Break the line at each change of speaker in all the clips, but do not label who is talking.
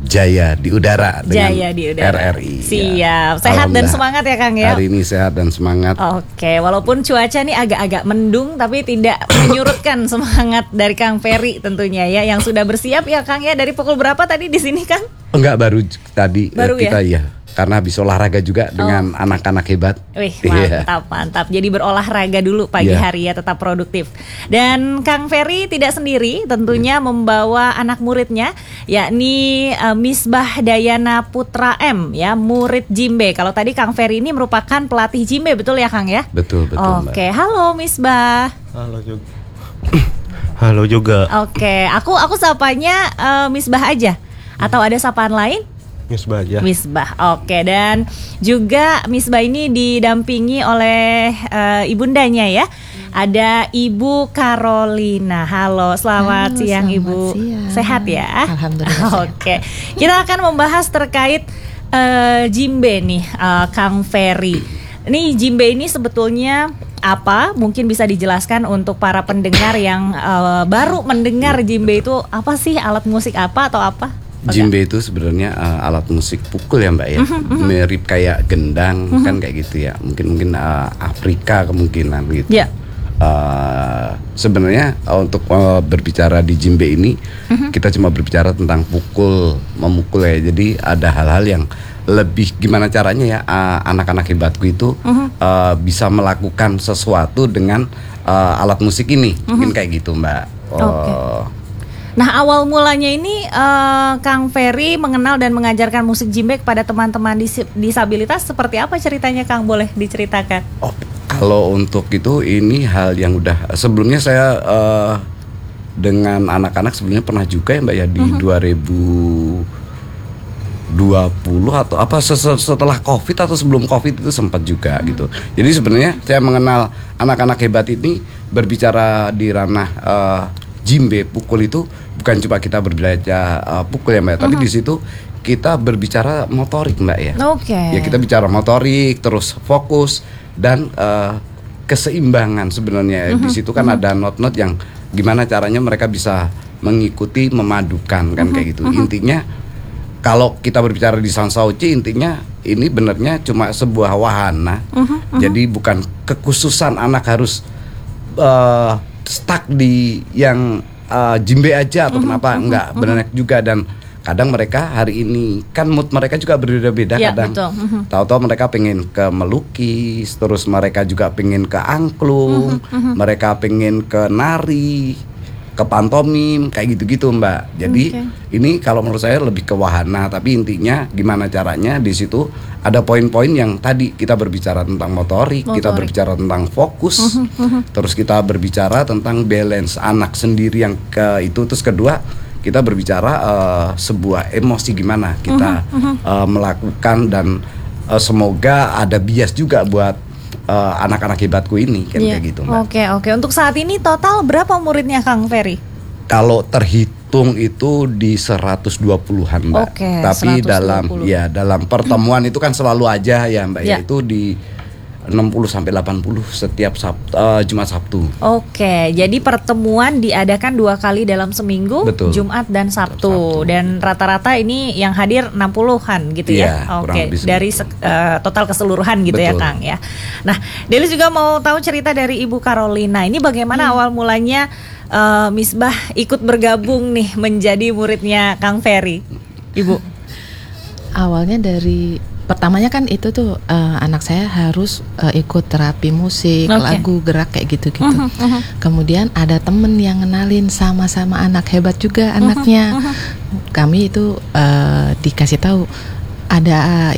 jaya di udara dengan
Jaya di udara.
RRI.
Siap, sehat dan semangat ya Kang ya.
Hari ini sehat dan semangat.
Oke, walaupun cuaca nih agak-agak mendung tapi tidak menyurutkan semangat dari Kang Ferry tentunya ya, yang sudah bersiap ya Kang ya. Dari pukul berapa tadi di sini Kang?
Enggak, baru tadi
Baru
kita
ya?
karena habis olahraga juga dengan anak-anak hebat.
Wih, mantap. Jadi berolahraga dulu pagi hari ya, tetap produktif. Dan Kang Ferry tidak sendiri, tentunya membawa anak muridnya, yakni Misbah Dayana Putra M ya, murid Jimbe. Kalau tadi Kang Ferry ini merupakan pelatih Jimbe, betul ya Kang ya?
Betul.
Oke, halo Misbah.
Halo juga. Halo juga.
Oke, aku sapanya Misbah aja atau ada sapaan lain?
Misbah aja.
Misbah, oke. Dan juga Misbah ini didampingi oleh ibundanya ya. Ada Ibu Carolina. Halo, selamat siang Ibu.
Siang.
Sehat ya?
Alhamdulillah.
Oke, kita akan membahas terkait Jimbe nih, Kang Ferry. Ini Jimbe ini sebetulnya apa? Mungkin bisa dijelaskan untuk para pendengar yang baru mendengar Jimbe itu apa sih, alat musik apa atau apa?
Jimbe itu sebenarnya alat musik pukul ya Mbak ya, mirip kayak gendang kan kayak gitu ya. Mungkin Afrika kemungkinan gitu.
Ya.
Sebenarnya untuk berbicara di Jimbe ini kita cuma berbicara tentang memukul ya. Jadi ada hal-hal yang lebih gimana caranya ya anak-anak hebatku itu bisa melakukan sesuatu dengan alat musik ini. Mungkin kayak gitu Mbak.
Nah, awal mulanya ini Kang Ferry mengenal dan mengajarkan musik Jimbe kepada teman-teman disabilitas seperti apa ceritanya Kang? Boleh diceritakan?
Kalau untuk itu ini hal yang udah sebelumnya saya dengan anak-anak sebelumnya pernah juga ya Mbak ya di 2020 atau apa setelah Covid atau sebelum Covid itu sempat juga gitu. Jadi sebenarnya saya mengenal anak-anak hebat ini berbicara di ranah Jimbe pukul itu bukan cuma kita berbelajar pukul ya Mbak, tapi di situ kita berbicara motorik Mbak ya. Ya kita bicara motorik, terus fokus dan keseimbangan sebenarnya. Di situ kan ada not-not yang gimana caranya mereka bisa mengikuti, memadukan kan kayak gitu. Intinya kalau kita berbicara di Sansauci, intinya ini benarnya cuma sebuah wahana. Jadi bukan kekhususan anak harus stuck di yang Jimbe aja atau kenapa enggak, benar juga. Dan kadang mereka hari ini kan mood mereka juga berbeda-beda ya, kadang tahu-tahu mereka pengen ke melukis, terus mereka juga pengen ke angklung, mereka pengen ke nari, ke pantomim kayak gitu-gitu Mbak. Jadi ini kalau menurut saya lebih ke wahana, tapi intinya gimana caranya di situ ada poin-poin yang tadi kita berbicara tentang motorik. Kita berbicara tentang fokus, terus kita berbicara tentang balance anak sendiri yang ke itu, terus kedua kita berbicara sebuah emosi gimana kita melakukan dan semoga ada bias juga buat anak-anak hebatku ini kan kayak gitu Mbak.
Oke. Untuk saat ini total berapa muridnya Kang Ferry?
Kalau terhitung itu di 120-an Mbak. Tapi 120. dalam pertemuan itu kan selalu aja ya Mbak ya, itu di 60 sampai 80 setiap Jumat Sabtu.
Jadi pertemuan diadakan 2 kali dalam seminggu.
Betul.
Jumat dan Sabtu. Dan rata-rata ini yang hadir 60-an gitu ya. Dari total keseluruhan gitu. Betul. Ya Kang ya. Nah, Deli juga mau tahu cerita dari Ibu Carolina. Ini bagaimana awal mulanya Misbah ikut bergabung nih menjadi muridnya Kang Ferry, Ibu?
Awalnya pertamanya kan itu tuh anak saya harus ikut terapi musik, lagu, gerak kayak gitu-gitu. Kemudian ada temen yang ngenalin sama-sama anak hebat juga anaknya. Kami itu dikasih tahu ada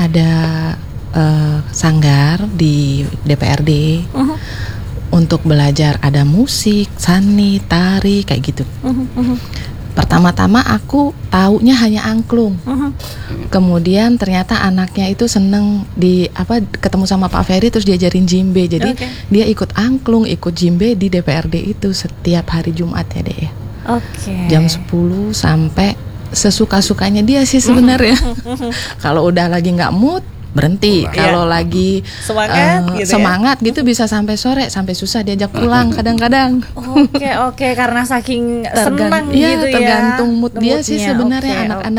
sanggar di DPRD untuk belajar, ada musik, seni, tari kayak gitu. Pertama-tama aku taunya hanya angklung. Kemudian ternyata anaknya itu seneng ketemu sama Pak Ferry terus diajarin Jimbe. Jadi dia ikut angklung, ikut Jimbe di DPRD itu setiap hari Jumat ya deh. Jam 10 sampai sesuka-sukanya dia sih sebenarnya. Kalau udah lagi nggak mood berhenti. Kalau lagi semangat gitu bisa sampai sore, sampai susah diajak pulang kadang-kadang.
Karena saking senang gitu ya.
Tergantung mood dia sih sebenarnya anak-anak.